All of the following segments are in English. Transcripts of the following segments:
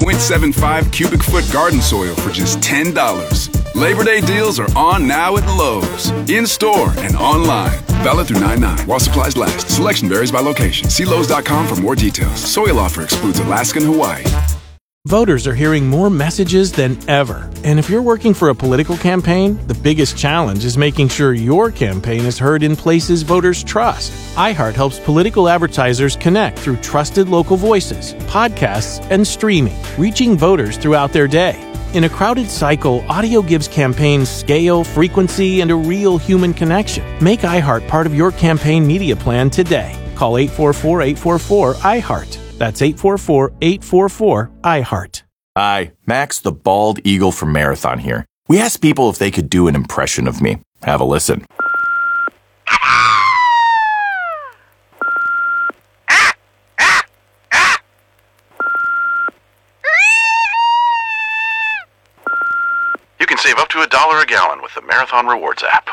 0.75 cubic foot garden soil for just $10. Labor Day deals are on now at Lowe's. In-store and online. Valid through 9/9 while supplies last. Selection varies by location. See Lowe's.com for more details. Soil offer excludes Alaska and Hawaii. Voters are hearing more messages than ever. And if you're working for a political campaign, the biggest challenge is making sure your campaign is heard in places voters trust. iHeart helps political advertisers connect through trusted local voices, podcasts, and streaming, reaching voters throughout their day. In a crowded cycle, audio gives campaigns scale, frequency, and a real human connection. Make iHeart part of your campaign media plan today. Call 844-844-iHeart. That's 844-844-iHeart. Hi, Max the Bald Eagle from Marathon here. We asked people if they could do an impression of me. Have a listen. You can save up to $1 a gallon with the Marathon Rewards app.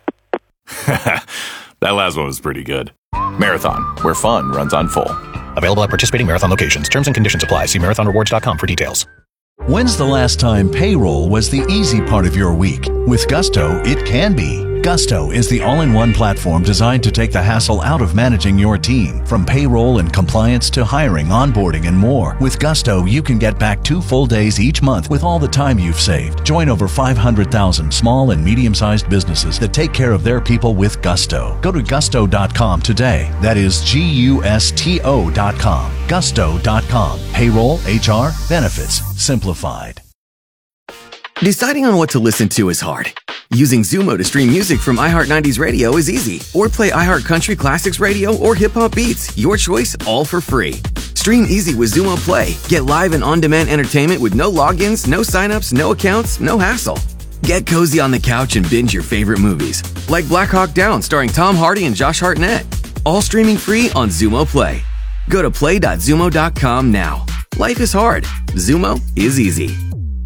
That last one was pretty good. Marathon, where fun runs on full. Available at participating Marathon locations. Terms and conditions apply. See marathonrewards.com for details. When's the last time payroll was the easy part of your week? With Gusto, it can be. Gusto is the all-in-one platform designed to take the hassle out of managing your team. From payroll and compliance to hiring, onboarding, and more. With Gusto, you can get back 2 full days each month with all the time you've saved. Join over 500,000 small and medium-sized businesses that take care of their people with Gusto. Go to gusto.com today. That is Gusto.com. Gusto.com. Payroll, HR, benefits, simplified. Deciding on what to listen to is hard. Using Zumo to stream music from iHeart 90s Radio is easy. Or play iHeart Country Classics Radio or Hip Hop Beats. Your choice, all for free. Stream easy with Zumo Play. Get live and on-demand entertainment with no logins, no signups, no accounts, no hassle. Get cozy on the couch and binge your favorite movies. Like Black Hawk Down starring Tom Hardy and Josh Hartnett. All streaming free on Zumo Play. Go to play.zumo.com now. Life is hard. Zumo is easy.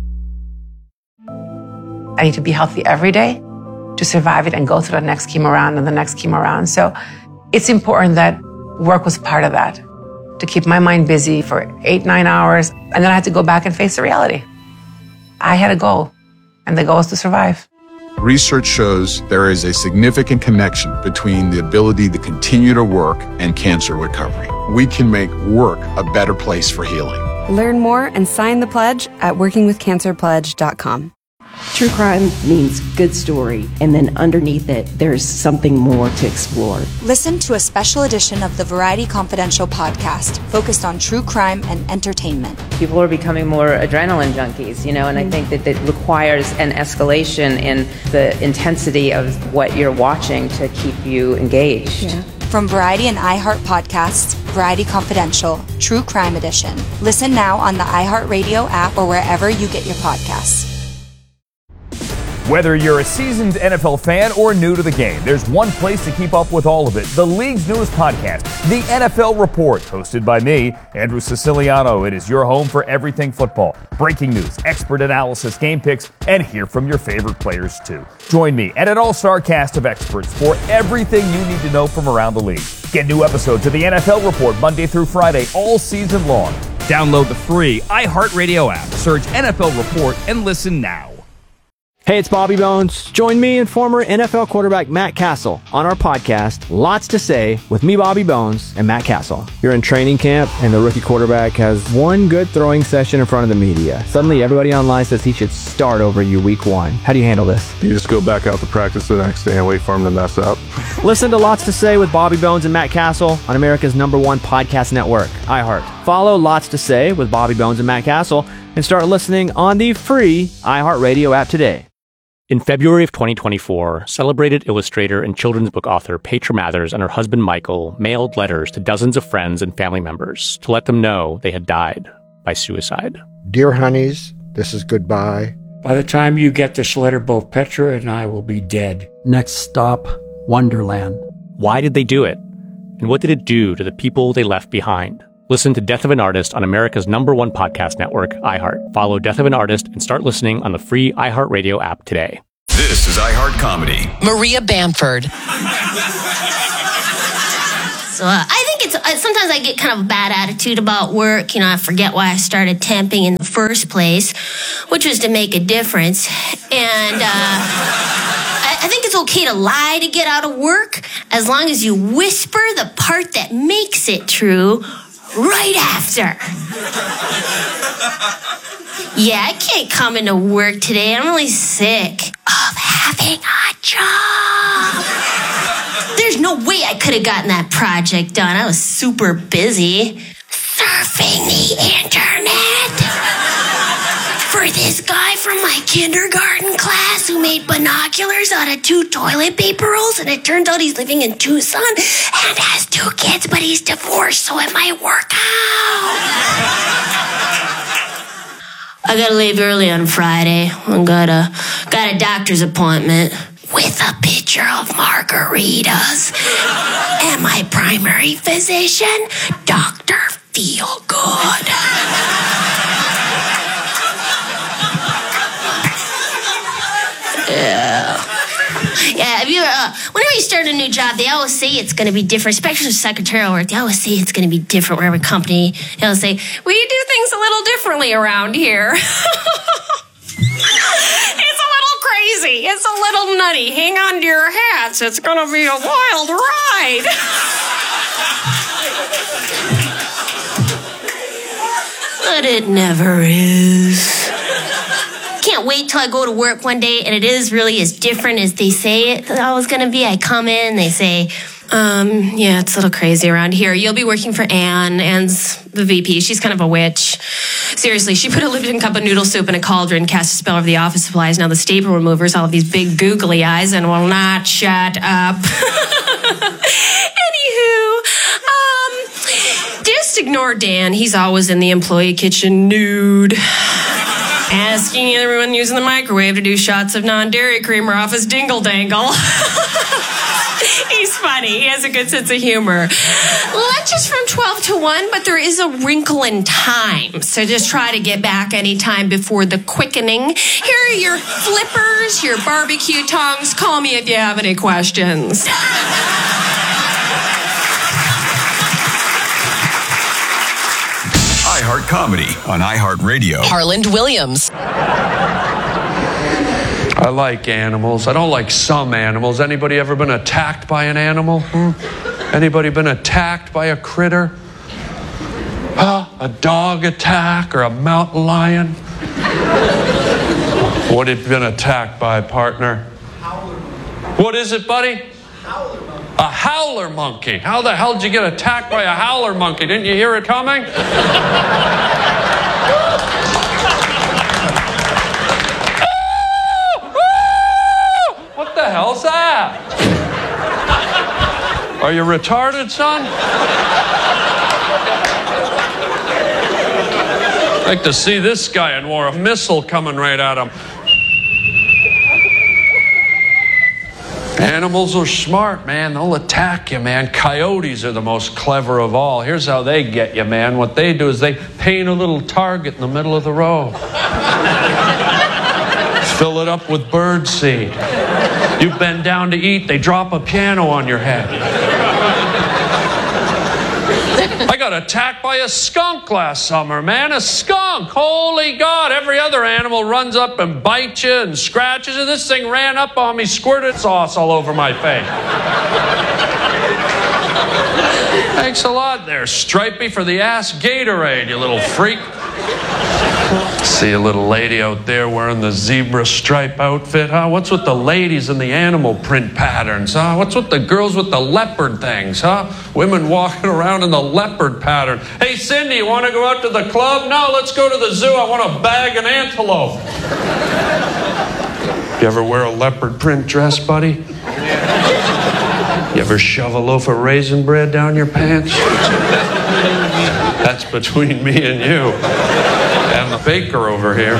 I need to be healthy every day to survive it and go through the next chemo round and the next chemo round. So it's important that work was part of that, to keep my mind busy for 8-9 hours. And then I had to go back and face the reality. I had a goal, and the goal was to survive. Research shows there is a significant connection between the ability to continue to work and cancer recovery. We can make work a better place for healing. Learn more and sign the pledge at workingwithcancerpledge.com. True crime means good story, and then underneath it, there's something more to explore. Listen to a special edition of the Variety Confidential podcast focused on true crime and entertainment. People are becoming more adrenaline junkies, and I think that it requires an escalation in the intensity of what you're watching to keep you engaged. Yeah. From Variety and iHeart podcasts, Variety Confidential, True Crime Edition. Listen now on the iHeartRadio app or wherever you get your podcasts. Whether you're a seasoned NFL fan or new to the game, there's one place to keep up with all of it. The league's newest podcast, The NFL Report, hosted by me, Andrew Siciliano. It is your home for everything football. Breaking news, expert analysis, game picks, and hear from your favorite players, too. Join me and an all-star cast of experts for everything you need to know from around the league. Get new episodes of The NFL Report Monday through Friday all season long. Download the free iHeartRadio app. Search NFL Report and listen now. Hey, it's Bobby Bones. Join me and former NFL quarterback Matt Castle on our podcast, Lots to Say, with me, Bobby Bones, and Matt Castle. You're in training camp, and the rookie quarterback has one good throwing session in front of the media. Suddenly, everybody online says he should start over you week 1. How do you handle this? You just go back out to practice the next day and wait for him to mess up. Listen to Lots to Say with Bobby Bones and Matt Castle on America's #1 podcast network, iHeart. Follow Lots to Say with Bobby Bones and Matt Castle and start listening on the free iHeartRadio app today. In February of 2024, celebrated illustrator and children's book author Petra Mathers and her husband Michael mailed letters to dozens of friends and family members to let them know they had died by suicide. Dear honeys, this is goodbye. By the time you get this letter, both Petra and I will be dead. Next stop, Wonderland. Why did they do it? And what did it do to the people they left behind? Listen to Death of an Artist on America's #1 podcast network, iHeart. Follow Death of an Artist and start listening on the free iHeartRadio app today. This is iHeart Comedy. Maria Bamford. So I think sometimes I get kind of a bad attitude about work. I forget why I started temping in the first place, which was to make a difference. And I think it's okay to lie to get out of work as long as you whisper the part that makes it true right after. Yeah, I can't come into work today. I'm really sick of having a job. There's no way I could have gotten that project done. I was super busy surfing the internet for this guy from my kindergarten class who made binoculars out of 2 toilet paper rolls, and it turns out he's living in Tucson and has 2 kids, but he's divorced, so it might work out. I gotta leave early on Friday. I got a doctor's appointment with a pitcher of margaritas and my primary physician, Dr. Feelgood. Yeah, have you whenever you start a new job, they always say it's going to be different, especially with secretarial work. They always say it's going to be different for every company. They always say, we do things a little differently around here. It's a little crazy. It's a little nutty. Hang on to your hats. It's going to be a wild ride. But it never is. Can't wait till I go to work one day and it is really as different as they say it's always going to be. I come in, they say, yeah, it's a little crazy around here. You'll be working for Anne. Anne's the VP. She's kind of a witch. Seriously, she put a Lipton cup of noodle soup in a cauldron, cast a spell over the office supplies. Now the staple removers, all of these big googly eyes, and will not shut up. Anywho, just ignore Dan. He's always in the employee kitchen nude, asking everyone using the microwave to do shots of non-dairy creamer off his dingle-dangle. He's funny. He has a good sense of humor. Lunch is from 12 to 1, but there is a wrinkle in time. So just try to get back any time before the quickening. Here are your flippers, your barbecue tongs. Call me if you have any questions. iHeart Comedy on iHeartRadio. Harland Williams. I like animals. I don't like some animals. Anybody ever been attacked by an animal? Anybody been attacked by a critter? A dog attack or a mountain lion? What have you been attacked by, partner? What is it, buddy? A howler monkey. How the hell did you get attacked by a howler monkey? Didn't you hear it coming? What the hell's that? Are you retarded, son? I'd like to see this guy and wore a missile coming right at him. Animals are smart, man. They'll attack you, man. Coyotes are the most clever of all. Here's how they get you, man. What they do is they paint a little target in the middle of the road. Fill it up with bird seed. You bend down to eat, they drop a piano on your head. I got attacked by a skunk last summer, man. A skunk. Holy God. Every other animal runs up and bites you and scratches you. This thing ran up on me, squirted sauce all over my face. Thanks a lot there, Stripey, for the ass Gatorade, you little freak. See a little lady out there wearing the zebra stripe outfit, huh? What's with the ladies in the animal print patterns, huh? What's with the girls with the leopard things, huh? Women walking around in the leopard pattern. Hey, Cindy, you want to go out to the club? No, let's go to the zoo. I want to bag an antelope. You ever wear a leopard print dress, buddy? You ever shove a loaf of raisin bread down your pants? That's between me and you. And the baker over here.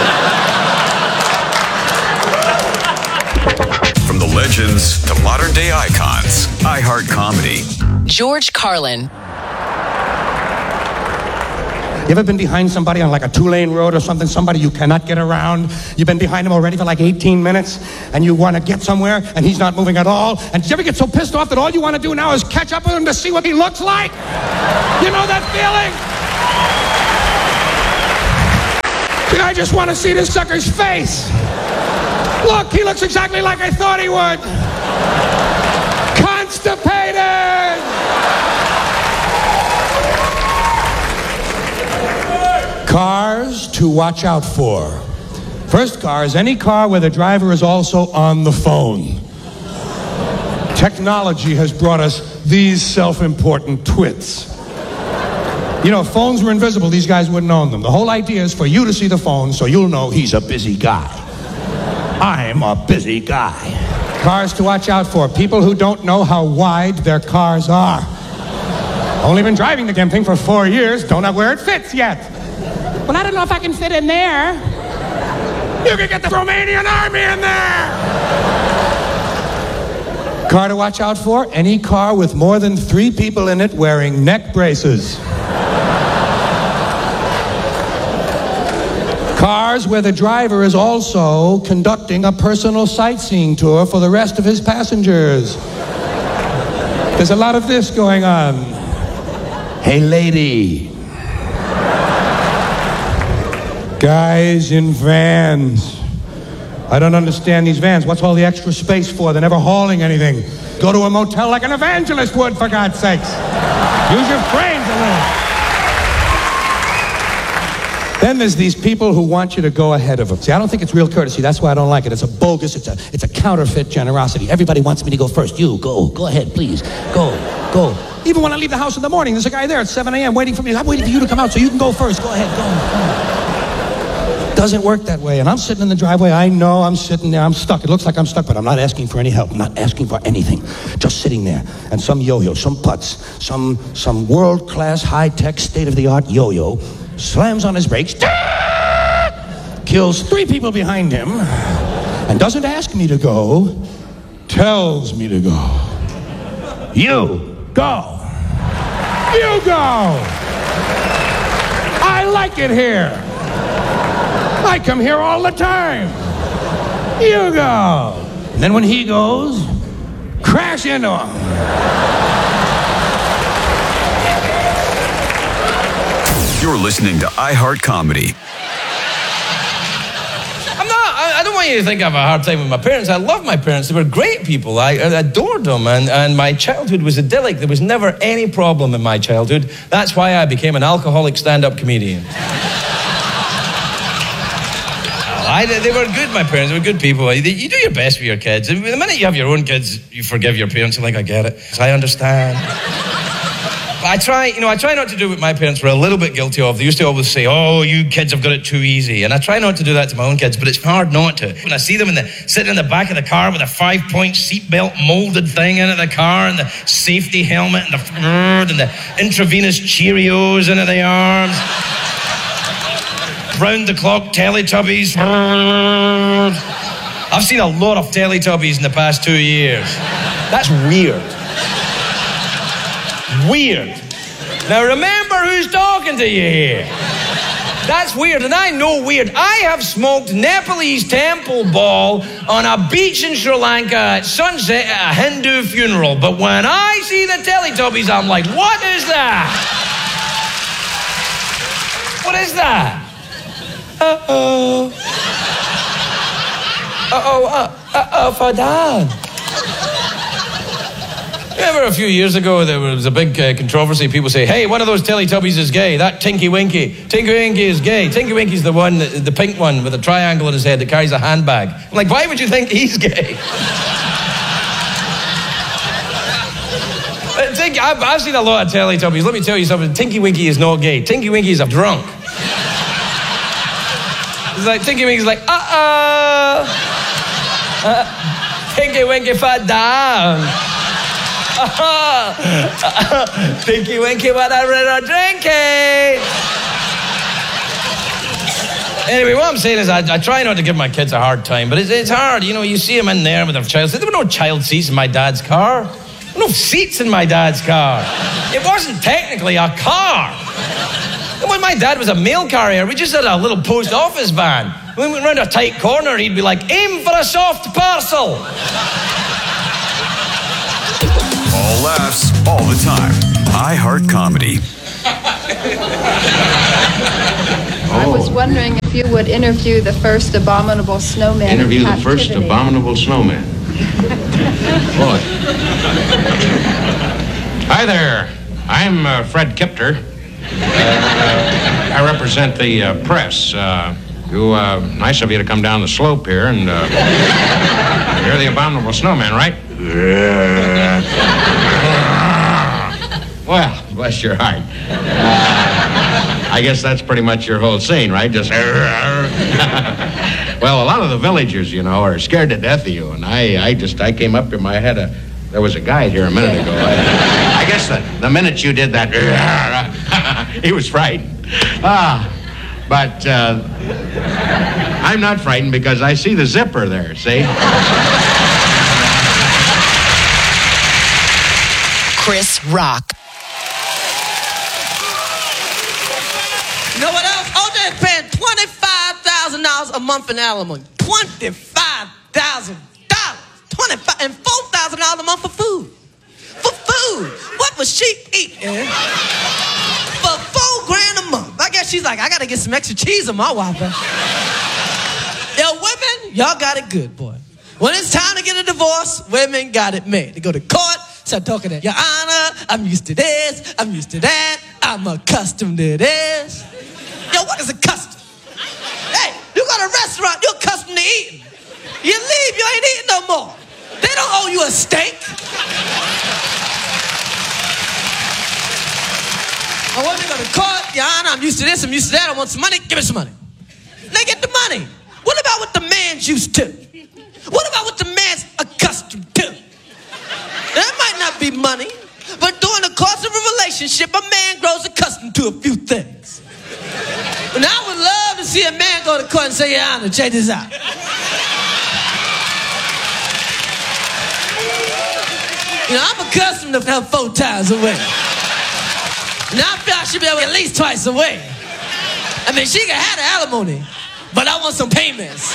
From the legends to modern day icons, iHeart Comedy. George Carlin. You ever been behind somebody on like a 2-lane road or something, somebody you cannot get around? You've been behind him already for like 18 minutes, and you want to get somewhere, and he's not moving at all? And did you ever get so pissed off that all you want to do now is catch up with him to see what he looks like? You know that feeling? I just want to see this sucker's face. Look, he looks exactly like I thought he would. Constipated! Cars to watch out for. First car is any car where the driver is also on the phone. Technology has brought us these self-important twits. You know, if phones were invisible, these guys wouldn't own them. The whole idea is for you to see the phone so you'll know he's a busy guy. I'm a busy guy. Cars to watch out for. People who don't know how wide their cars are. Only been driving the damn thing for 4 years, don't know where it fits yet. Well, I don't know if I can fit in there. You can get the Romanian army in there. Car to watch out for, any car with more than 3 people in it wearing neck braces. Cars where the driver is also conducting a personal sightseeing tour for the rest of his passengers. There's a lot of this going on. Hey, lady. Guys in vans. I don't understand these vans. What's all the extra space for? They're never hauling anything. Go to a motel like an evangelist would, for God's sakes. Use your brains a little. Then there's these people who want you to go ahead of them. See, I don't think it's real courtesy. That's why I don't like it. It's a bogus, it's a counterfeit generosity. Everybody wants me to go first. You, go ahead, please. Go. Even when I leave the house in the morning, there's a guy there at 7 a.m. waiting for me. I'm waiting for you to come out so you can go first. Go ahead, go. Doesn't work that way. And I'm sitting in the driveway. I know I'm sitting there. I'm stuck. It looks like I'm stuck, but I'm not asking for any help. I'm not asking for anything. Just sitting there. And some yo-yo, some putz, some world-class, high-tech, state-of-the-art yo-yo slams on his brakes, kills 3 people behind him, and doesn't ask me to go, tells me to go. You go. You go. I like it here. I come here all the time. You go. And then when he goes, crash into him. You're listening to iHeart Comedy. I don't want you to think I have a hard time with my parents. I love my parents. They were great people. I adored them. And my childhood was idyllic. There was never any problem in my childhood. That's why I became an alcoholic stand-up comedian. They were good, my parents. They were good people. You do your best for your kids. The minute you have your own kids, you forgive your parents. You're like, I get it. I understand. I try not to do what my parents were a little bit guilty of. They used to always say, oh, you kids have got it too easy. And I try not to do that to my own kids, but it's hard not to. When I see them sitting in the back of the car with a 5-point seatbelt molded thing into the car and the safety helmet and the intravenous Cheerios into the arms. Round-the-clock Teletubbies. I've seen a lot of Teletubbies in the past 2 years. That's weird. Weird. Now remember who's talking to you here. That's weird, and I know weird. I have smoked Nepalese temple ball on a beach in Sri Lanka at sunset at a Hindu funeral. But when I see the Teletubbies, I'm like, what is that? What is that? Uh-oh. Uh-oh for Dad. Remember a few years ago there was a big controversy. People say, hey, one of those Teletubbies is gay. That Tinky Winky. Tinky Winky is gay. Tinky Winky's the one, the pink one with a triangle in his head that carries a handbag. I'm like, why would you think he's gay? I've seen a lot of Teletubbies. Let me tell you something. Tinky Winky is not gay. Tinky Winky is a drunk. It's like Tinky Winky's like, Tinky Winky fat down. Tinky Winky, what I read drinking. Anyway, what I'm saying is I try not to give my kids a hard time, but it's hard. You know, you see them in there with their child seats. There were no child seats in my dad's car. There were no seats in my dad's car. It wasn't technically a car. When my dad was a mail carrier, we just had a little post office van. When we went round a tight corner, he'd be like, aim for a soft parcel. All laughs, all the time. iHeart Comedy. I was wondering if you would interview the first abominable snowman. Interview in the first captivity. abominable snowman. Boy. Hi there. I'm Fred Kipter. I represent the press. Nice of you to come down the slope here, and you're the abominable snowman, right? Well, bless your heart. I guess that's pretty much your whole scene, right? Just well, a lot of the villagers, you know, are scared to death of you, and I came up here. There was a guide here a minute ago. I guess the minute you did that, he was frightened. But I'm not frightened because I see the zipper there, see? Chris Rock. You know what else? OJ is paying $25,000 a month in alimony. $25,000. And $4,000 a month for food. For food. What was she eating? For $4,000 a month. I guess she's like, I gotta get some extra cheese on my Whopper. Yo, women, y'all got it good, boy. When it's time to get a divorce, women got it made. They go to court, start talking to Your Honor, I'm used to this, I'm used to that, I'm accustomed to this. Yo, what is a custom? Hey, you got a restaurant, you're accustomed to eating. You leave, you ain't eating no more. They don't owe you a steak. I want to go to court, Your Honor, I'm used to this, I'm used to that, I want some money, give me some money. They get the money. What about what the man's used to? What about what the man's accustomed to? That might not be money, but during the course of a relationship, a man grows accustomed to a few things. And I would love to see a man go to court and say, Your Honor, check this out. You know, I'm accustomed to have 4 times a week. Now I feel I should be able to at least twice a week. I mean, she can have the alimony, but I want some payments.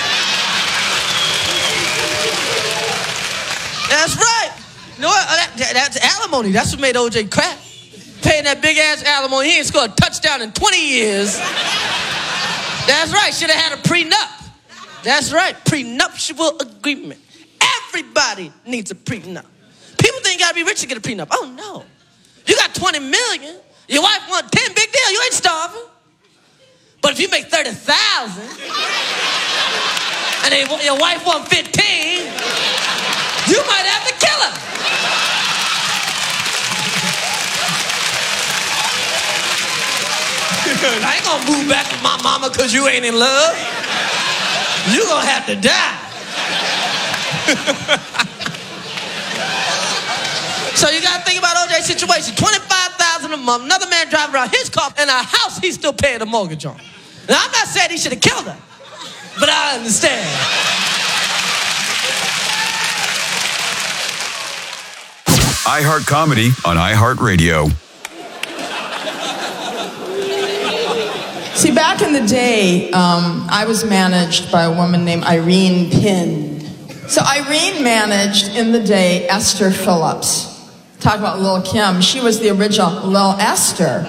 That's right. You know what? That's alimony. That's what made OJ crack. Paying that big ass alimony. He ain't scored a touchdown in 20 years. That's right. Should have had a prenup. That's right. Prenuptial agreement. Everybody needs a prenup. People think you gotta be rich to get a prenup. Oh no. You got 20 million. Your wife wants 10, big deal. You ain't starving. But if you make 30,000 and your wife wants 15, you might have to kill her. I ain't gonna move back with my mama because you ain't in love. You gonna have to die. So you gotta think about OJ's situation. $25,000 a month, another man driving around his car, and a house he's still paying a mortgage on. Now I'm not saying he should have killed her, but I understand. iHeart Comedy on iHeartRadio. See, back in the day, I was managed by a woman named Irene Pinn. So Irene managed in the day Esther Phillips. Talk about Lil' Kim. She was the original Lil' Esther.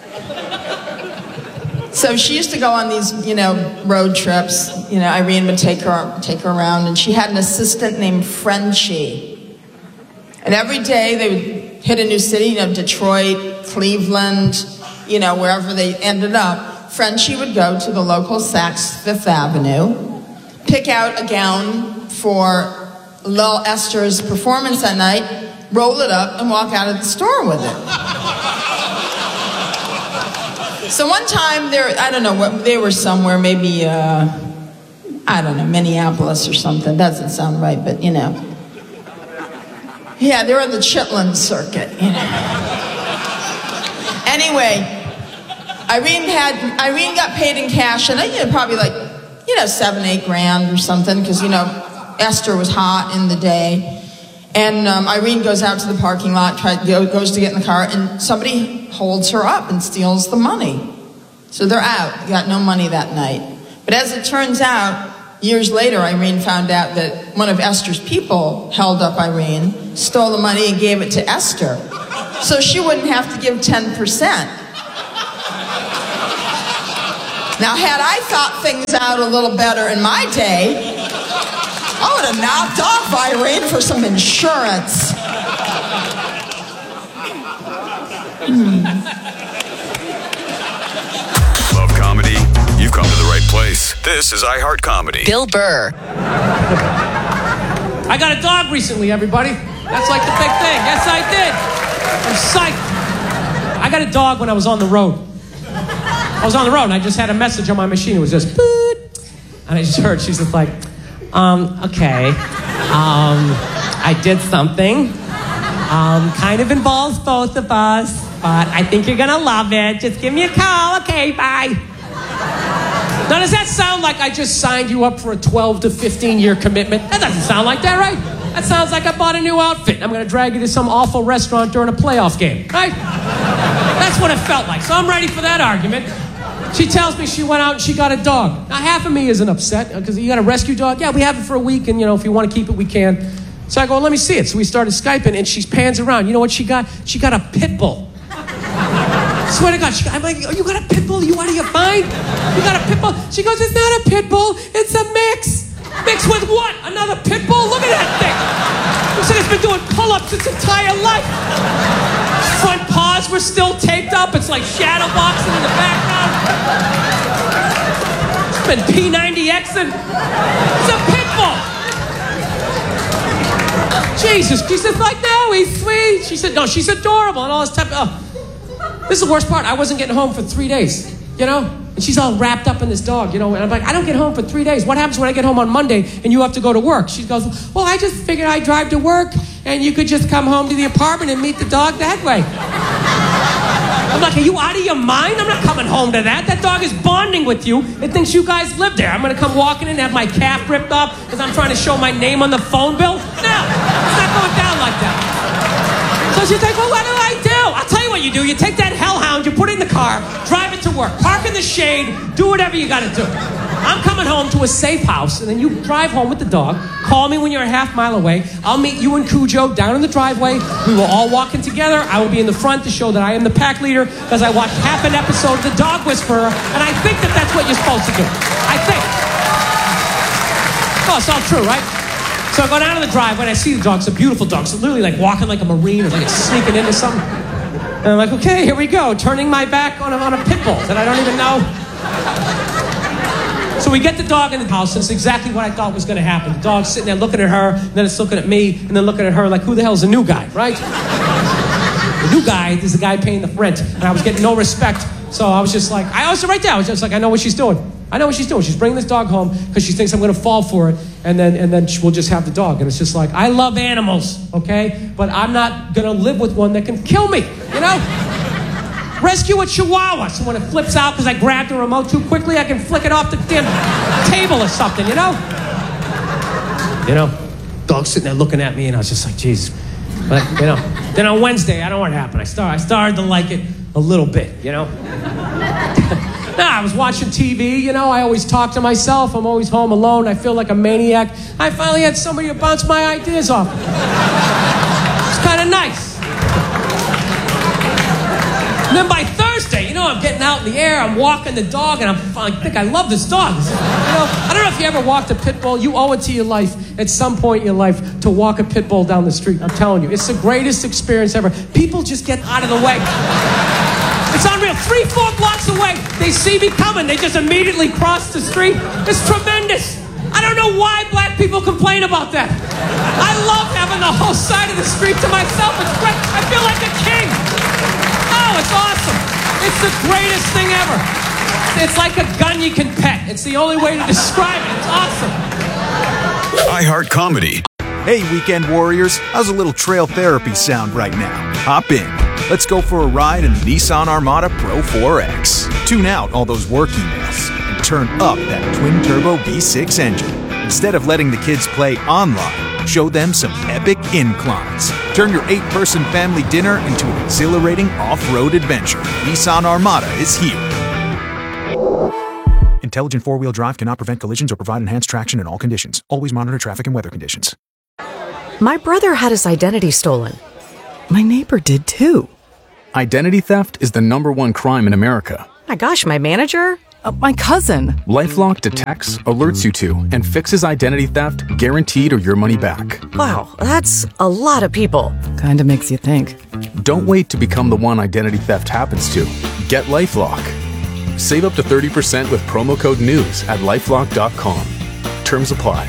So she used to go on these, road trips. Irene would take her around, and she had an assistant named Frenchie. And every day they would hit a new city, Detroit, Cleveland, wherever they ended up. Frenchie would go to the local Saks Fifth Avenue, pick out a gown for Lil' Esther's performance that night, roll it up, and walk out of the store with it. So one time, they were somewhere, maybe, Minneapolis or something. Doesn't sound right, but, Yeah, they were on the Chitlin circuit, Anyway, Irene got paid in cash, and probably like, 7-8 grand or something, because, Esther was hot in the day. And Irene goes out to the parking lot, goes to get in the car, and somebody holds her up and steals the money. So they're out, got no money that night. But as it turns out, years later, Irene found out that one of Esther's people held up Irene, stole the money and gave it to Esther. So she wouldn't have to give 10%. Now, had I thought things out a little better in my day, I would have knocked off Irene for some insurance. Love comedy? You've come to the right place. This is iHeart Comedy. Bill Burr. I got a dog recently, everybody. That's like the big thing. Yes, I did. I'm psyched. I got a dog when I was on the road. I was on the road and I just had a message on my machine. It was just, boop. And I just heard, she's just like, okay. I did something. Kind of involves both of us, but I think you're gonna love it. Just give me a call. Okay, bye. Now, does that sound like I just signed you up for a 12 to 15 year commitment? That doesn't sound like that, right? That sounds like I bought a new outfit. I'm gonna drag you to some awful restaurant during a playoff game, right? That's what it felt like. So I'm ready for that argument. She tells me she went out and she got a dog. Now, half of me isn't upset because you got a rescue dog. Yeah, we have it for a week, and if you want to keep it, we can. So I go, let me see it. So we started Skyping, and she pans around. You know what she got? She got a pit bull. Swear to God, I'm like, oh, you got a pit bull? You out of your mind? You got a pit bull? She goes, it's not a pit bull, it's a mix. Mix with what? Another pit bull? Look at that thing. Looks like it's been doing pull-ups its entire life. Front paws were still taped up. It's like shadow boxing in the background. It's been P90Xing. It's a pit bull. Jesus, she said, like, no, he's sweet. She said, no, she's adorable and all this type of... This is the worst part. I wasn't getting home for 3 days, And she's all wrapped up in this dog, And I'm like, I don't get home for 3 days. What happens when I get home on Monday and you have to go to work? She goes, well, I just figured I'd drive to work and you could just come home to the apartment and meet the dog that way. I'm like, are you out of your mind? I'm not coming home to that. That dog is bonding with you. It thinks you guys live there. I'm going to come walking in and have my calf ripped off because I'm trying to show my name on the phone bill? No, it's not going down like that. So she's like, well, what do I do? I'll tell you what you do. You take that hellhound, you put it in the car, drive it to work, park in the shade, do whatever you got to do. I'm coming home to a safe house, and then you drive home with the dog. Call me when you're a half mile away. I'll meet you and Cujo down in the driveway. We will all walk in together. I will be in the front to show that I am the pack leader because I watched half an episode of The Dog Whisperer, and I think that that's what you're supposed to do. I think. Oh, it's all true, right? So I go down to the driveway and I see the dog. It's a beautiful dog. It's literally like walking like a Marine or like it's sneaking into something. And I'm like, okay, here we go. Turning my back on a pit bull that I don't even know. So we get the dog in the house, and it's exactly what I thought was going to happen. The dog's sitting there looking at her, and then it's looking at me, and then looking at her like, who the hell's the new guy, right? The new guy is the guy paying the rent, and I was getting no respect. So I was just like, I was right there. I was just like, I know what she's doing. I know what she's doing. She's bringing this dog home because she thinks I'm going to fall for it, and then we'll just have the dog. And it's just like, I love animals, okay? But I'm not going to live with one that can kill me, Rescue a Chihuahua, so when it flips out because I grabbed the remote too quickly, I can flick it off the damn table or something, Dog's sitting there looking at me, and I was just like, Jesus. But, then on Wednesday, I don't know what happened. I started to like it a little bit, I was watching TV, I always talk to myself. I'm always home alone. I feel like a maniac. I finally had somebody to bounce my ideas off. It's kind of nice. And then by Thursday, I'm getting out in the air, I'm walking the dog, and I think I love this dog. I don't know if you ever walked a pit bull. You owe it to your life at some point in your life to walk a pit bull down the street. I'm telling you, it's the greatest experience ever. People just get out of the way. It's unreal. 3-4 blocks away, they see me coming. They just immediately cross the street. It's tremendous. I don't know why black people complain about that. I love having the whole side of the street to myself. It's great. I feel like a king. Oh, it's awesome. It's the greatest thing ever. It's like a gun you can pet. It's the only way to describe it. It's awesome. iHeart Comedy. Hey, weekend warriors. How's a little trail therapy sound right now? Hop in. Let's go for a ride in the Nissan Armada Pro 4X. Tune out all those work emails and turn up that twin-turbo V6 engine. Instead of letting the kids play online, show them some epic inclines. Turn your 8-person family dinner into an exhilarating off-road adventure. Nissan Armada is here. Intelligent four-wheel drive cannot prevent collisions or provide enhanced traction in all conditions. Always monitor traffic and weather conditions. My brother had his identity stolen. My neighbor did too. Identity theft is the #1 crime in America. My gosh, my manager? My cousin. LifeLock detects, alerts you to, and fixes identity theft guaranteed or your money back. Wow, that's a lot of people. Kinda makes you think. Don't wait to become the one identity theft happens to. Get LifeLock. Save up to 30% with promo code NEWS at LifeLock.com. Terms apply.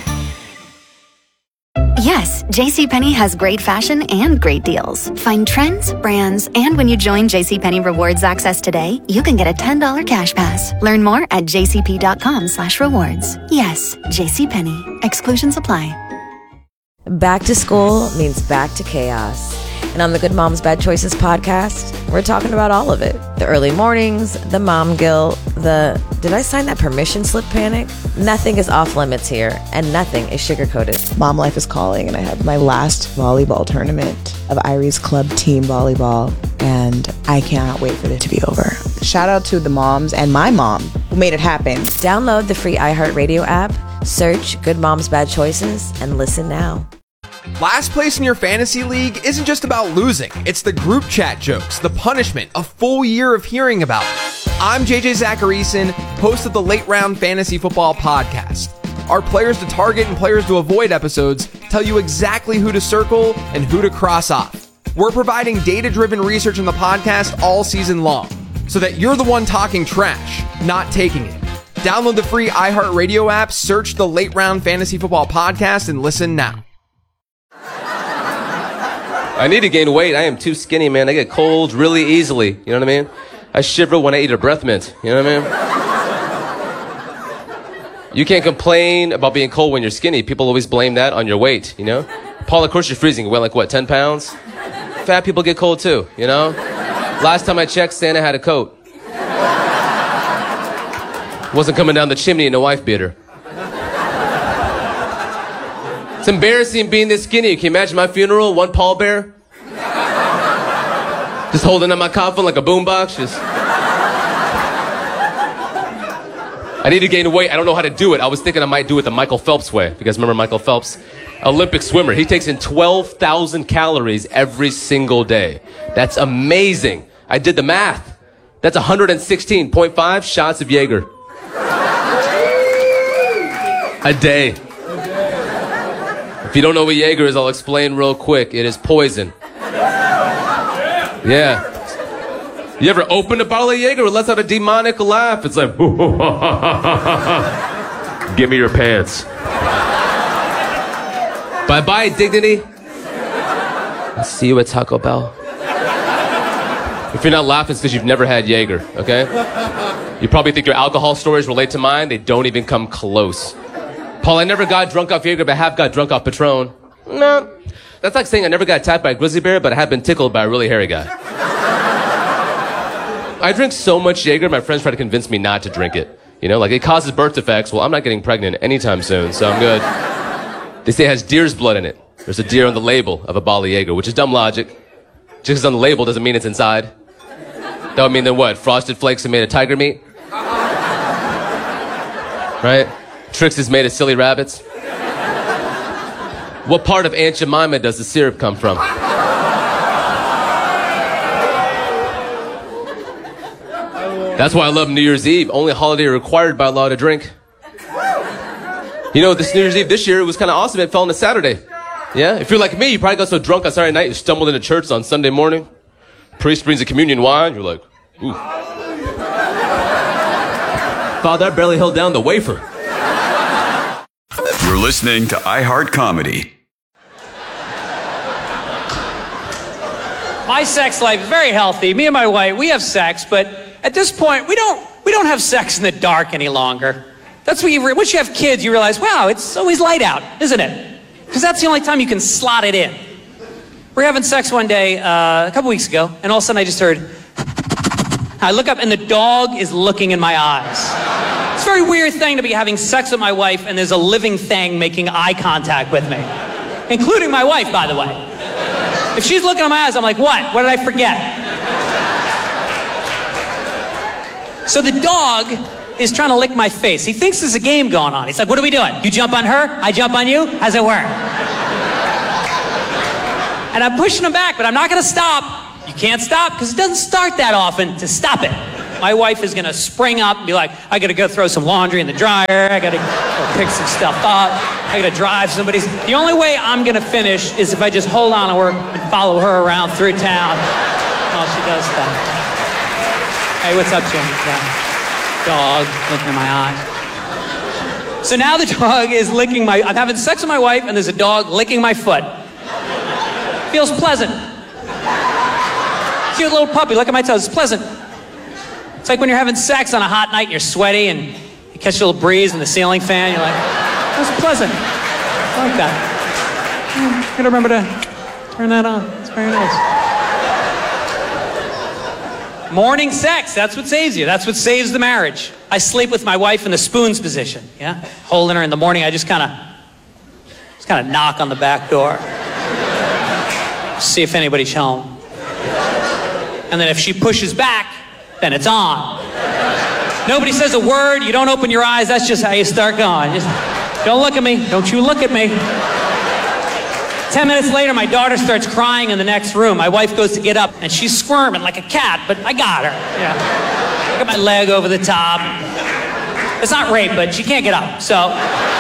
Yes, JCPenney has great fashion and great deals. Find trends, brands, and when you join JCPenney Rewards Access today, you can get a $10 cash pass. Learn more at jcp.com/rewards. Yes, JCPenney. Exclusions apply. Back to school means back to chaos. And on the Good Moms Bad Choices podcast, we're talking about all of it. The early mornings, the mom guilt, the did I sign that permission slip panic? Nothing is off limits here, and nothing is sugar-coated. Mom life is calling, and I have my last volleyball tournament of Irie's Club Team Volleyball, and I cannot wait for it to be over. Shout out to the moms and my mom who made it happen. Download the free iHeartRadio app, search Good Moms Bad Choices, and listen now. Last place in your fantasy league isn't just about losing. It's the group chat jokes, the punishment, a full year of hearing about it. I'm JJ Zacharyson, host of the Late Round Fantasy Football Podcast. Our players to target and players to avoid episodes tell you exactly who to circle and who to cross off. We're providing data-driven research in the podcast all season long, so that you're the one talking trash, not taking it. Download the free iHeartRadio app, search the Late Round Fantasy Football Podcast, and listen now. I need to gain weight. I am too skinny, man. I get cold really easily. You know what I mean? I shiver when I eat a breath mint. You know what I mean? You can't complain about being cold when you're skinny. People always blame that on your weight, you know? Paul, of course you're freezing. You weigh like, what, 10 pounds? Fat people get cold too, you know? Last time I checked, Santa had a coat. Wasn't coming down the chimney in a wife beater. It's embarrassing being this skinny. Can you imagine my funeral? One pallbearer? Just holding up my coffin like a boombox. I need to gain weight. I don't know how to do it. I was thinking I might do it the Michael Phelps way. You guys remember Michael Phelps? Olympic swimmer. He takes in 12,000 calories every single day. That's amazing. I did the math. That's 116.5 shots of Jaeger. A day. If you don't know what Jaeger is, I'll explain real quick. It is poison. Yeah. You ever opened a bottle of Jaeger? It lets out a demonic laugh. It's like, give me your pants. Bye-bye, dignity. I'll see you at Taco Bell. If you're not laughing, it's because you've never had Jaeger, okay? You probably think your alcohol stories relate to mine. They don't even come close. Paul, I never got drunk off Jaeger, but I have got drunk off Patron. No. That's like saying I never got attacked by a grizzly bear, but I have been tickled by a really hairy guy. I drink so much Jaeger, my friends try to convince me not to drink it. You know, like it causes birth defects. Well, I'm not getting pregnant anytime soon, so I'm good. They say it has deer's blood in it. There's a deer on the label of a bottle of Jaeger, which is dumb logic. Just because it's on the label doesn't mean it's inside. That would mean then what? Frosted Flakes are made of tiger meat? Right? Trix is made of silly rabbits? What part of Aunt Jemima does the syrup come from? That's why I love New Year's Eve. Only holiday required by law to drink. You know, this New Year's Eve this year, it was kind of awesome. It fell on a Saturday. Yeah? If you're like me, you probably got so drunk on Saturday night, you stumbled into church on Sunday morning. Priest brings a communion wine. You're like, ooh. Father, I barely held down the wafer. You're listening to iHeart Comedy. My sex life is very healthy. Me and my wife, we have sex, but at this point, we don't have sex in the dark any longer. That's what once you have kids, you realize, wow, it's always light out, isn't it? Because that's the only time you can slot it in. We're having sex one day, a couple weeks ago, and all of a sudden I just heard, I look up and the dog is looking in my eyes. It's a very weird thing to be having sex with my wife and there's a living thing making eye contact with me. Including my wife, by the way. If she's looking in my eyes, I'm like, what? What did I forget? So the dog is trying to lick my face. He thinks there's a game going on. He's like, what are we doing? You jump on her, I jump on you? How's it work? And I'm pushing him back, but I'm not going to stop. You can't stop because it doesn't start that often to stop it. My wife is going to spring up and be like, I got to go throw some laundry in the dryer. I got to go pick some stuff up. I got to drive somebody's. The only way I'm going to finish is if I just hold on to her and follow her around through town while she does stuff. Hey, what's up, Jim? Yeah. Dog looking in my eye. So now the dog is licking I'm having sex with my wife and there's a dog licking my foot. Feels pleasant. Cute little puppy, look at my toes, it's pleasant. It's like when you're having sex on a hot night and you're sweaty and you catch a little breeze in the ceiling fan, you're like, that's pleasant. I like that. You gotta remember to turn that on, it's very nice. Morning sex, that's what saves you. That's what saves the marriage. I sleep with my wife in the spoons position, yeah? Holding her in the morning, I just kind of knock on the back door. See if anybody's home. And then if she pushes back, then it's on. Nobody says a word, you don't open your eyes, that's just how you start going. Just, don't look at me, don't you look at me. 10 minutes later, my daughter starts crying in the next room. My wife goes to get up, and she's squirming like a cat, but I got her. Yeah. I got my leg over the top. It's not rape, but she can't get up, so.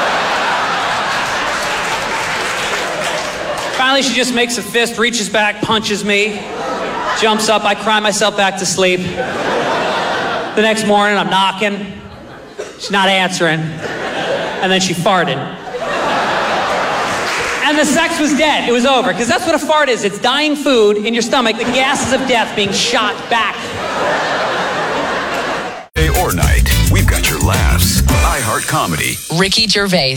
Finally, she just makes a fist, reaches back, punches me, jumps up, I cry myself back to sleep. The next morning, I'm knocking. She's not answering. And then she farted. And the sex was dead. It was over. Because that's what a fart is. It's dying food in your stomach, the gases of death being shot back. Day or night, we've got your laughs. iHeart Comedy. Ricky Gervais.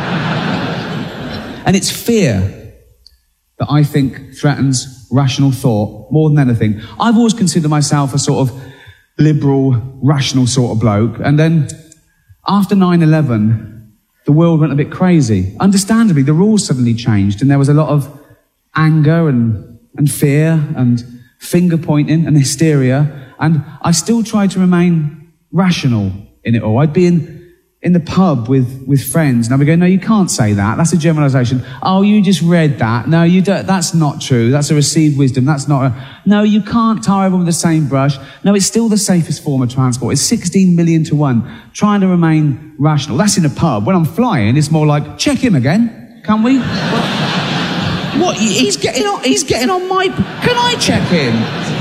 And it's fear that I think threatens rational thought more than anything. I've always considered myself a sort of liberal, rational sort of bloke. And then after 9/11, the world went a bit crazy. Understandably, the rules suddenly changed and there was a lot of anger and fear and finger pointing and hysteria. And I still tried to remain rational in it all. I'd be in the pub with friends and I'd be going, no, you can't say that. That's a generalization. Oh, you just read that. No, you don't. That's not true. That's a received wisdom. That's not no, you can't tar everyone with the same brush. No, it's still the safest form of transport. It's 16 million to 1. Trying to remain rational. That's in a pub. When I'm flying, it's more like, check him again. Can we? What? He's getting on my... Can I check him?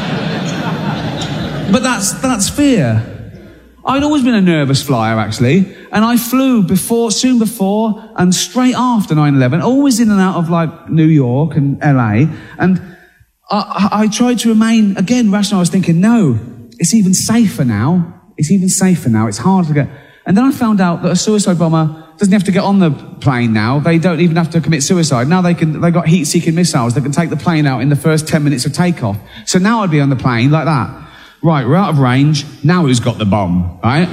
But that's fear. I'd always been a nervous flyer, actually, and I flew soon before and straight after 9/11, always in and out of, like, New York and LA, and I tried to remain, again, rational. I was thinking, no, it's even safer now. It's hard to get... And then I found out that a suicide bomber doesn't have to get on the plane now. They don't even have to commit suicide. Now they got heat-seeking missiles that can take the plane out in the first 10 minutes of takeoff. So now I'd be on the plane like that. Right, we're out of range. Now who's got the bomb, right?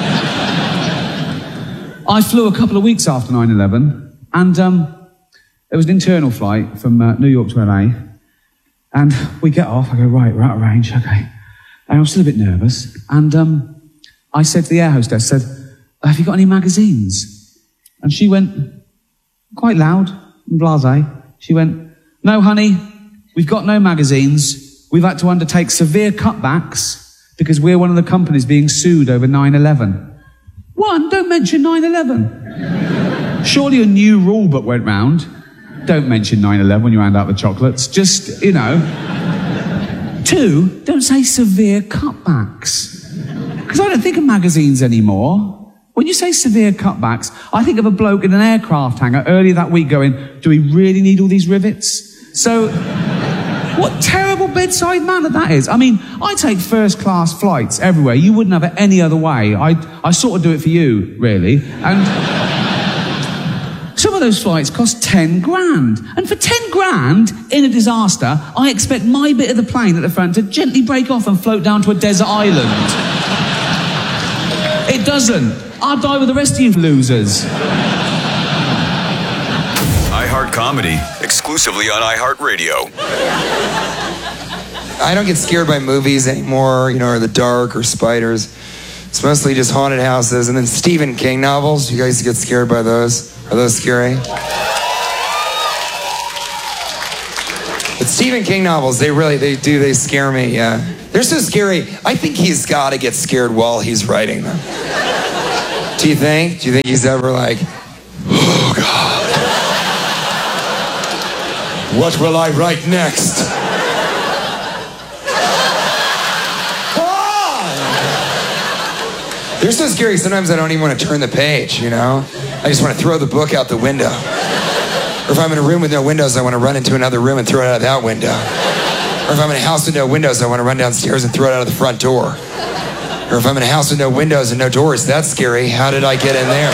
I flew a couple of weeks after 9/11, and it was an internal flight from New York to LA. And we get off. I go, right, we're out of range, okay. And I'm still a bit nervous. And I said to the air hostess, have you got any magazines? And she went, quite loud and blasé. She went, no, honey, we've got no magazines. We've had to undertake severe cutbacks because we're one of the companies being sued over 9/11. One, don't mention 9/11. Surely a new rule book went round. Don't mention 9/11 when you hand out the chocolates. Just, you know. 2, don't say severe cutbacks. Because I don't think of magazines anymore. When you say severe cutbacks, I think of a bloke in an aircraft hangar earlier that week going, do we really need all these rivets? So... What terrible bedside manner that is. I mean, I take first class flights everywhere. You wouldn't have it any other way. I sort of do it for you, really. And some of those flights cost 10 grand. And for 10 grand, in a disaster, I expect my bit of the plane at the front to gently break off and float down to a desert island. It doesn't. I'll die with the rest of you losers. iHeart Comedy, exclusively on iHeartRadio. I don't get scared by movies anymore, or the dark or spiders. It's mostly just haunted houses. And then Stephen King novels. You guys get scared by those? Are those scary? But Stephen King novels, they scare me, yeah. They're so scary. I think he's got to get scared while he's writing them. Do you think? Do you think he's ever like, oh, God. What will I write next? They're so scary, sometimes I don't even want to turn the page, you know? I just want to throw the book out the window. Or if I'm in a room with no windows, I want to run into another room and throw it out of that window. Or if I'm in a house with no windows, I want to run downstairs and throw it out of the front door. Or if I'm in a house with no windows and no doors, that's scary. How did I get in there?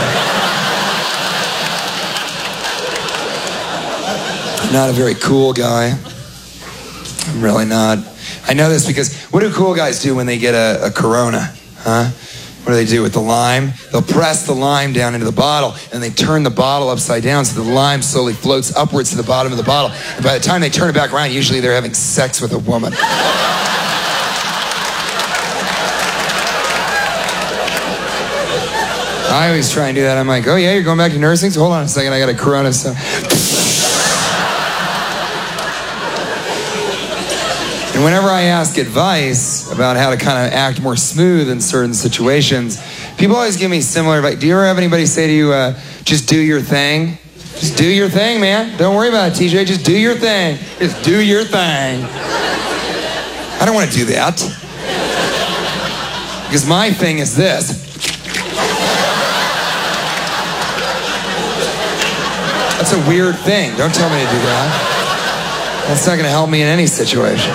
I'm not a very cool guy. I'm really not. I know this because what do cool guys do when they get a Corona, huh? What do they do with the lime? They'll press the lime down into the bottle and they turn the bottle upside down so the lime slowly floats upwards to the bottom of the bottle. And by the time they turn it back around, usually they're having sex with a woman. I always try and do that. I'm like, oh yeah, you're going back to nursing? So hold on a second, I got a Corona. So. And whenever I ask advice about how to kind of act more smooth in certain situations, people always give me similar advice. Do you ever have anybody say to you, just do your thing? Just do your thing, man. Don't worry about it, TJ. Just do your thing. Just do your thing. I don't want to do that. Because my thing is this. That's a weird thing. Don't tell me to do that. That's not going to help me in any situation.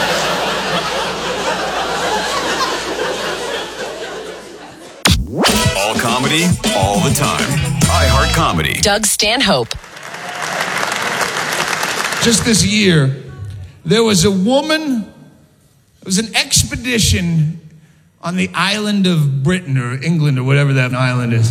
All comedy, all the time. iHeart Comedy. Doug Stanhope. Just this year, there was a woman, it was an expedition on the island of Britain or England or whatever that island is.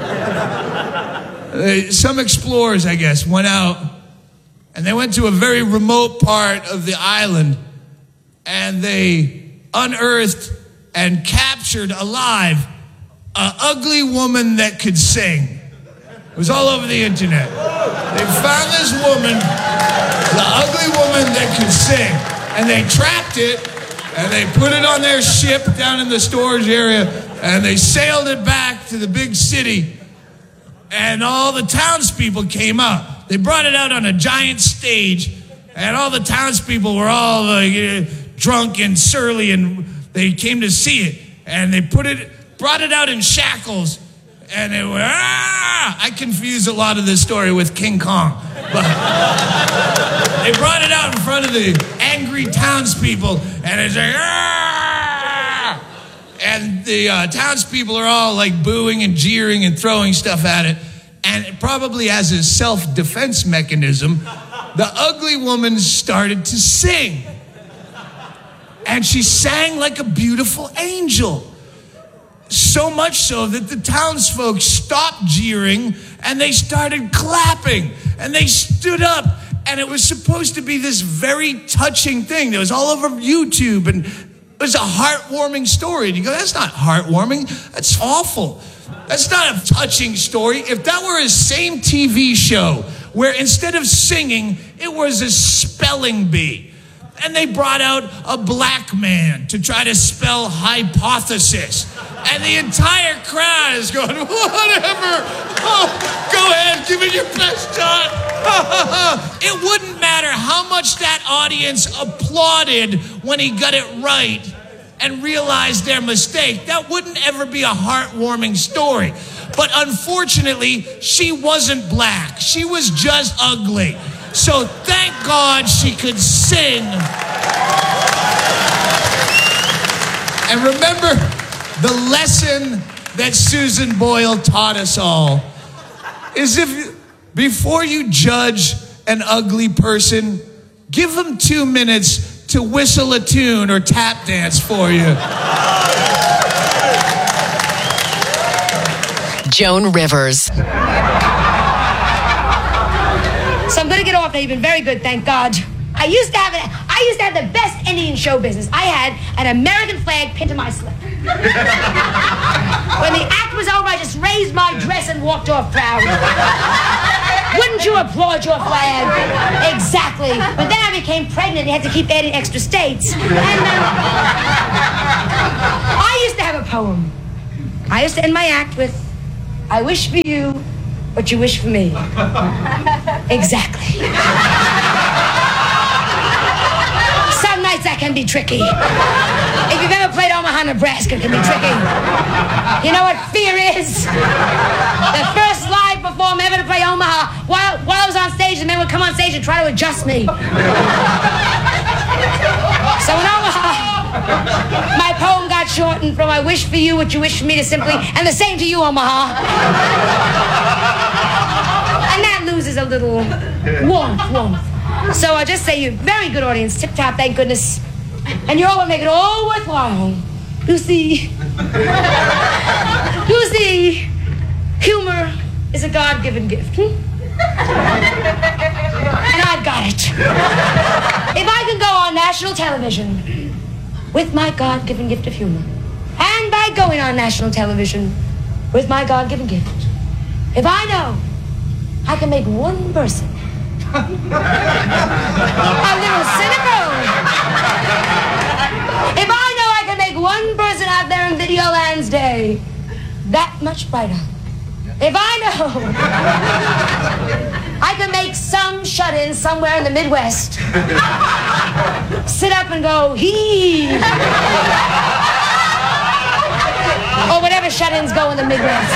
Some explorers, I guess, went out and they went to a very remote part of the island and they unearthed and captured alive an ugly woman that could sing. It was all over the internet. They found this woman, the ugly woman that could sing, and they trapped it and they put it on their ship down in the storage area and they sailed it back to the big city. And all the townspeople came out. They brought it out on a giant stage, and all the townspeople were all drunk and surly, and they came to see it. And they brought it out in shackles, and they were, I confuse a lot of this story with King Kong. But they brought it out in front of the angry townspeople, and it's like, and the townspeople are all like booing and jeering and throwing stuff at it. And probably as a self-defense mechanism, the ugly woman started to sing. And she sang like a beautiful angel. So much so that the townsfolk stopped jeering and they started clapping. And they stood up. And it was supposed to be this very touching thing that was all over YouTube, and it was a heartwarming story. And you go, that's not heartwarming. That's awful. That's not a touching story. If that were a same TV show where instead of singing, it was a spelling bee. And they brought out a black man to try to spell hypothesis. And the entire crowd is going, whatever. Oh, go ahead, give it your best shot. It wouldn't matter how much that audience applauded when he got it right and realized their mistake. That wouldn't ever be a heartwarming story. But unfortunately, she wasn't black. She was just ugly. So thank God she could sing. And remember the lesson that Susan Boyle taught us all is before you judge an ugly person, give them 2 minutes to whistle a tune or tap dance for you. Joan Rivers. So I'm gonna get off now. You've been very good, thank God. I used to have the best ending in show business. I had an American flag pinned to my slip. When the act was over, I just raised my dress and walked off proud. Wouldn't you applaud your flag? Exactly. But then I became pregnant and had to keep adding extra states. And I used to have a poem. I used to end my act with, I wish for you what you wish for me. Exactly. Some nights that can be tricky. If you've ever played Omaha, Nebraska, it can be tricky. You know what fear is? The first live performer ever to play Omaha, while I was on stage, the men would come on stage and try to adjust me. So in Omaha, my poem got shortened from I wish for you what you wish for me to simply, and the same to you, Omaha. And that loses a little warmth. So I'll just say you're a very good audience, tip-top, thank goodness. And you're all gonna make it all worthwhile. You see, humor is a God-given gift. And I've got it. If I can go on national television with my God-given gift of humor, and by going on national television with my God-given gift, if I know I can make one person a little cynical, if I know I can make one person out there in Videoland's day that much brighter, if I know I can make some shut-in somewhere in the Midwest sit up and go, hee, or whatever shut-ins go in the Midwest.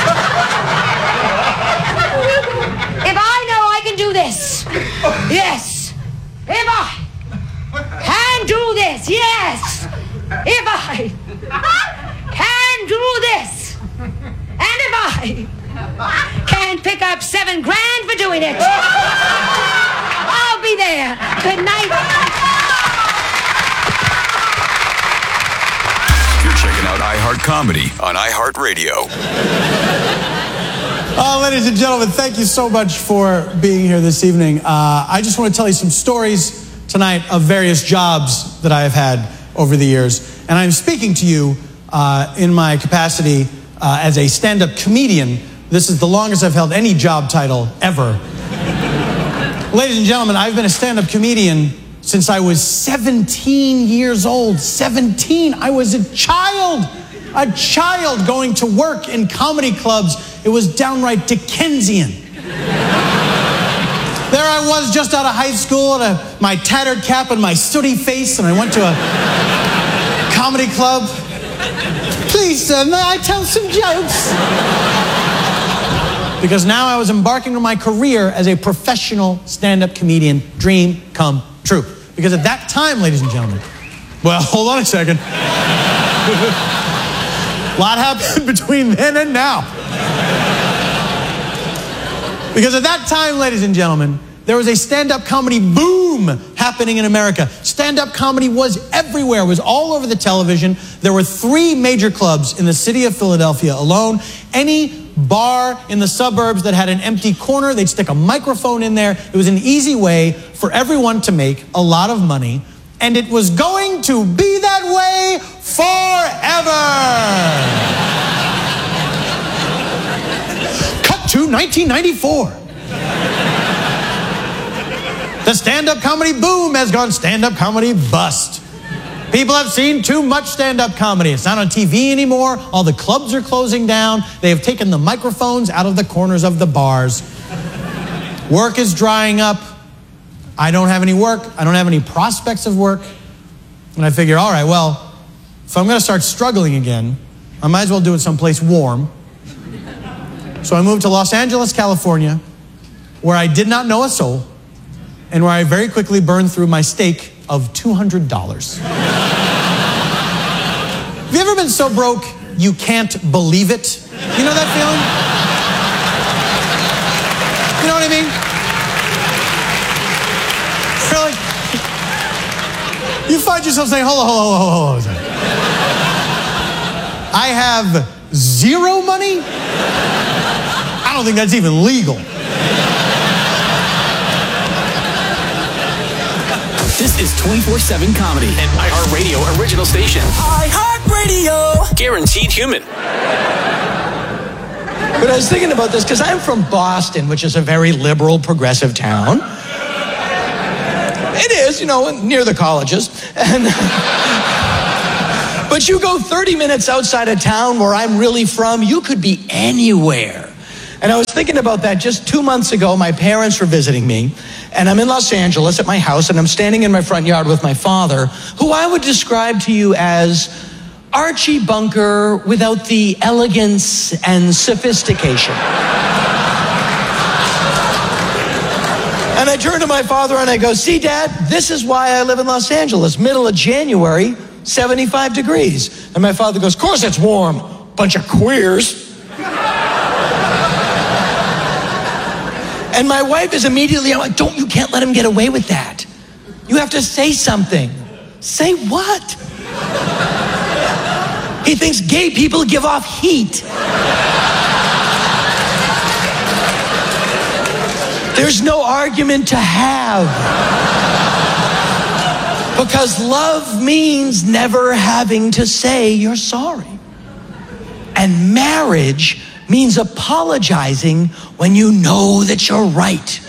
If I know I can do this, yes, if I can do this, yes, if I can do this, and if I can pick up $7,000 for doing it, I'll be there. Good night. You're checking out iHeart Comedy on iHeartRadio. Ladies and gentlemen, thank you so much for being here this evening. I just want to tell you some stories tonight of various jobs that I have had over the years. And I'm speaking to you in my capacity as a stand-up comedian. This is the longest I've held any job title ever. Ladies and gentlemen, I've been a stand-up comedian since I was 17 years old. 17! I was a child going to work in comedy clubs. It was downright Dickensian. There I was just out of high school, my tattered cap and my sooty face, and I went to a comedy club. Please, sir, may I tell some jokes? Because now I was embarking on my career as a professional stand-up comedian. Dream come true. Because at that time, ladies and gentlemen, well, hold on a second. A lot happened between then and now. Because at that time, ladies and gentlemen, there was a stand-up comedy boom happening in America. Stand-up comedy was everywhere. It was all over the television. There were 3 major clubs in the city of Philadelphia alone. Any bar in the suburbs that had an empty corner, they'd stick a microphone in there. It was an easy way for everyone to make a lot of money. And it was going to be that way forever. Cut to 1994. The stand-up comedy boom has gone stand-up comedy bust. People have seen too much stand-up comedy. It's not on TV anymore. All the clubs are closing down. They have taken the microphones out of the corners of the bars. Work is drying up. I don't have any work. I don't have any prospects of work. And I figure, all right, well, if I'm going to start struggling again, I might as well do it someplace warm. So I moved to Los Angeles, California, where I did not know a soul, and where I very quickly burned through my stake of $200. Have you ever been so broke you can't believe it? You know that feeling? You know what I mean? Really? You find yourself saying, hold on. I have 0 money? I don't think that's even legal. This is 24/7 Comedy, an iHeartRadio original station. iHeartRadio! Guaranteed human. But I was thinking about this because I'm from Boston, which is a very liberal, progressive town. It is, near the colleges. But you go 30 minutes outside of town where I'm really from, you could be anywhere. And I was thinking about that just 2 months ago. My parents were visiting me, and I'm in Los Angeles at my house, and I'm standing in my front yard with my father, who I would describe to you as Archie Bunker without the elegance and sophistication. And I turn to my father and I go, see, Dad, this is why I live in Los Angeles. Middle of January, 75 degrees. And my father goes, of course it's warm. Bunch of queers. And my wife is immediately, I'm like, you can't let him get away with that. You have to say something. Say what? He thinks gay people give off heat. There's no argument to have. Because love means never having to say you're sorry. And marriage means apologizing when you know that you're right.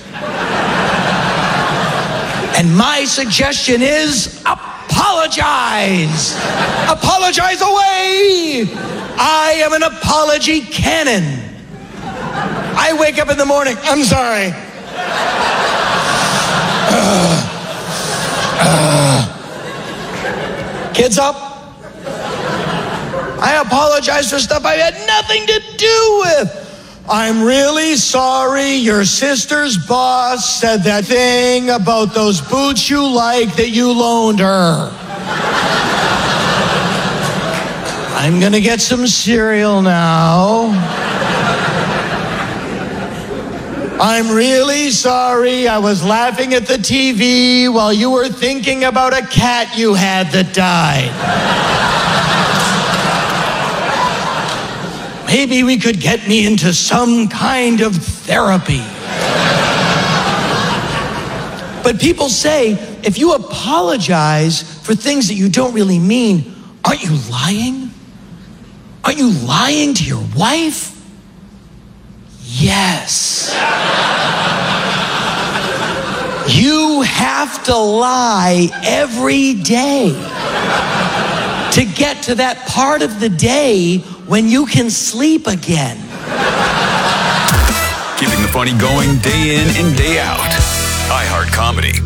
And my suggestion is apologize. Apologize away. I am an apology cannon. I wake up in the morning, I'm sorry. Kids up. I apologize for stuff I had nothing to do with. I'm really sorry your sister's boss said that thing about those boots you like that you loaned her. I'm gonna get some cereal now. I'm really sorry I was laughing at the TV while you were thinking about a cat you had that died. Maybe we could get me into some kind of therapy. But people say, if you apologize for things that you don't really mean, aren't you lying? Aren't you lying to your wife? Yes. You have to lie every day to get to that part of the day when you can sleep again. Keeping the funny going day in and day out. iHeart Comedy.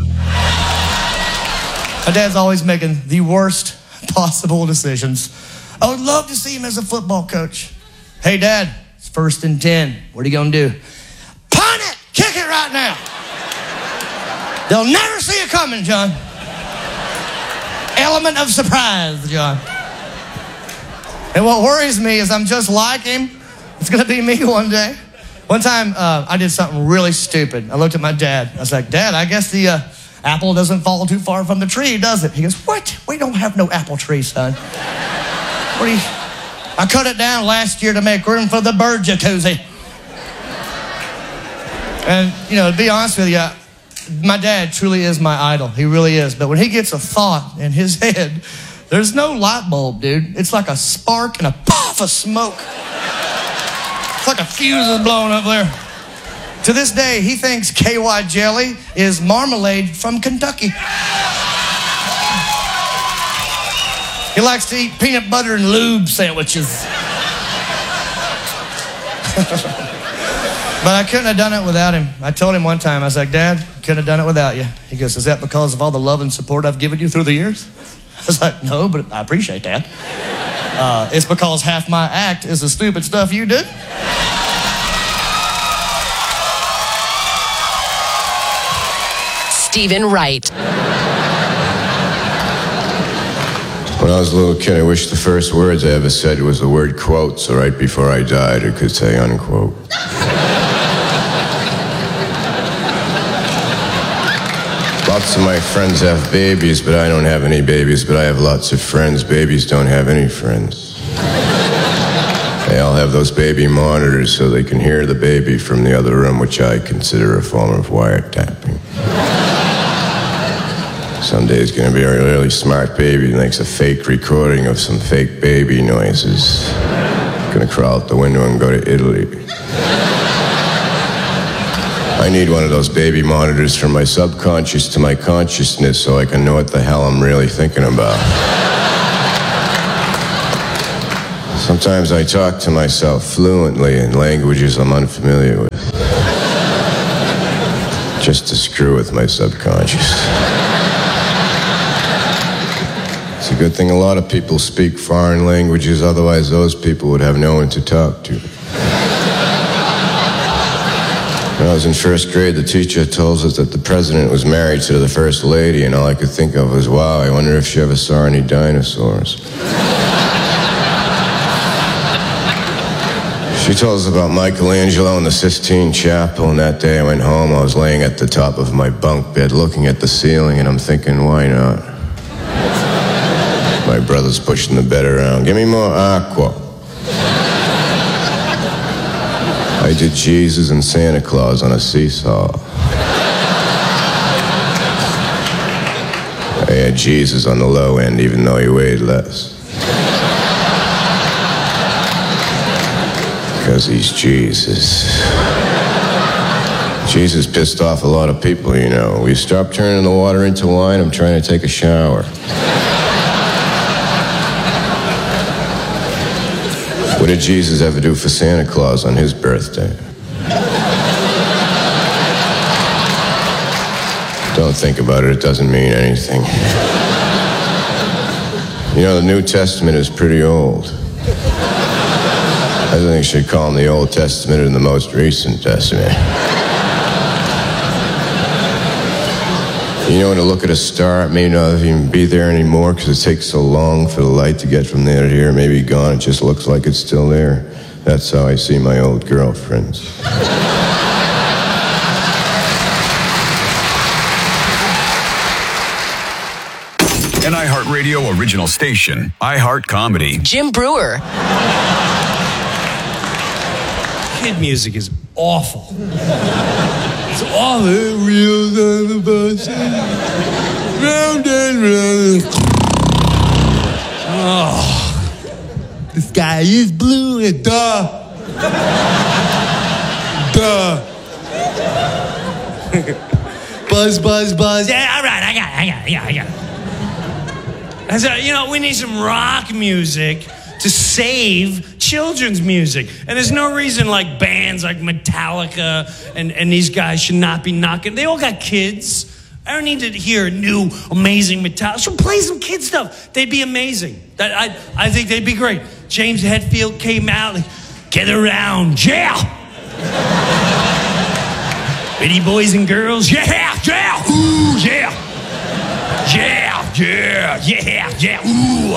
My dad's always making the worst possible decisions. I would love to see him as a football coach. Hey, Dad, it's 1st and 10. What are you going to do? Punt it! Kick it right now! They'll never see it coming, John. Element of surprise, John. And what worries me is I'm just like him. It's going to be me one day. One time, I did something really stupid. I looked at my dad. I was like, Dad, I guess the apple doesn't fall too far from the tree, does it? He goes, what? We don't have no apple tree, son. What do you... I cut it down last year to make room for the bird jacuzzi. And, to be honest with you, my dad truly is my idol. He really is. But when he gets a thought in his head, there's no light bulb, dude. It's like a spark and a puff of smoke. It's like a fuse is blowing up there. To this day, he thinks KY jelly is marmalade from Kentucky. He likes to eat peanut butter and lube sandwiches. But I couldn't have done it without him. I told him one time, I was like, Dad, couldn't have done it without you. He goes, is that because of all the love and support I've given you through the years? I was like, no, but I appreciate that. It's because half my act is the stupid stuff you did. Stephen Wright. When I was a little kid, I wish the first words I ever said was the word quote, so right before I died, I could say unquote. Lots of my friends have babies, but I don't have any babies, but I have lots of friends. Babies don't have any friends. They all have those baby monitors so they can hear the baby from the other room, which I consider a form of wiretapping. Someday he's gonna be a really smart baby who makes a fake recording of some fake baby noises. Gonna crawl out the window and go to Italy. I need one of those baby monitors from my subconscious to my consciousness so I can know what the hell I'm really thinking about. Sometimes I talk to myself fluently in languages I'm unfamiliar with. Just to screw with my subconscious. It's a good thing a lot of people speak foreign languages, otherwise those people would have no one to talk to. When I was in first grade, the teacher told us that the president was married to the first lady, and all I could think of was, wow, I wonder if she ever saw any dinosaurs. She told us about Michelangelo in the Sistine Chapel, and that day I went home, I was laying at the top of my bunk bed looking at the ceiling, and I'm thinking, why not? My brother's pushing the bed around. Give me more aqua. I did Jesus and Santa Claus on a seesaw. I had Jesus on the low end, even though he weighed less. Because he's Jesus. Jesus pissed off a lot of people, you know. Will you stop turning the water into wine? I'm trying to take a shower. What did Jesus ever do for Santa Claus on his birthday? Don't think about it, it doesn't mean anything. You know, the New Testament is pretty old. I think you should call them the Old Testament and the most recent Testament. You know, when you look at a star, it may not even be there anymore because it takes so long for the light to get from there to here. It may be gone, it just looks like it's still there. That's how I see my old girlfriends. An iHeartRadio original station, iHeart Comedy. Jim Brewer. Kid music is awful. It's awful. Wheels on the bus. Round and round. Oh. The sky is blue and duh. Buzz, buzz, buzz. Yeah, all right, I got it. I said, you know, we need some rock music to save children's music. And there's no reason like bands like Metallica and these guys should not be knocking. They all got kids. I don't need to hear new, amazing Metallica. So play some kid stuff. They'd be amazing. I think they'd be great. James Hetfield came out, like, get around, yeah. Pretty boys and girls, yeah, yeah, ooh, yeah. Yeah, yeah, yeah, yeah, ooh.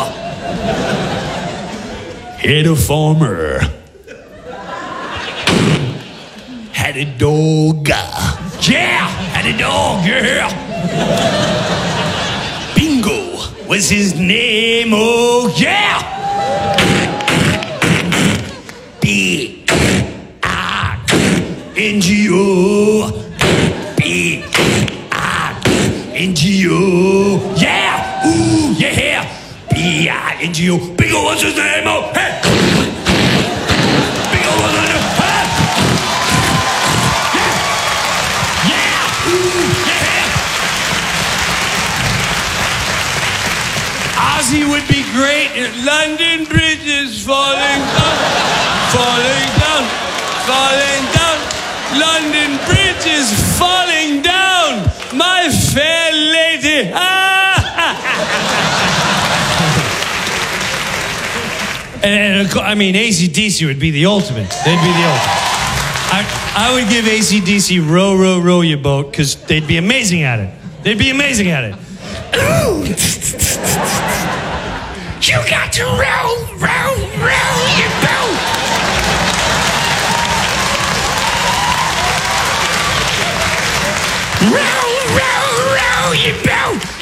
Had a farmer, had a dog, yeah, had a dog, yeah. Bingo was his name, oh yeah. B-I-N-G-O, B-I-N-G-O, yeah, ooh, yeah. B-I-N-G-O. Bingo, what's his name? Oh, hey! Bingo, what's his name? Hey! Yeah! Yeah! Ooh, yeah! Ozzy would be great. London Bridge is falling down, falling down, falling down. London Bridge is falling down, my fair lady. And I mean, AC/DC would be the ultimate. They'd be the ultimate. I would give AC/DC row, row, row your boat because they'd be amazing at it. They'd be amazing at it. You got to row, row, row your boat. Row, row, row your boat.